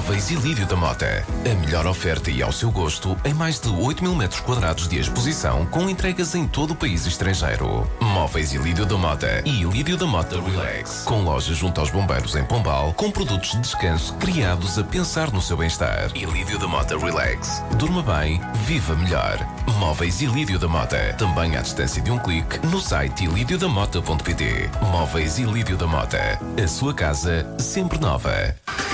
Móveis Ilídio da Mota. A melhor oferta e ao seu gosto em mais de 8.000 metros quadrados de exposição com entregas em todo o país e estrangeiro. Móveis Ilídio da Mota e Ilídio da Mota Relax. Com lojas junto aos bombeiros em Pombal, com produtos de descanso criados a pensar no seu bem-estar. Ilídio da Mota Relax. Durma bem, viva melhor. Móveis Ilídio da Mota. Também à distância de um clique no site ilidiodamota.pt. Móveis Ilídio da Mota. A sua casa sempre nova.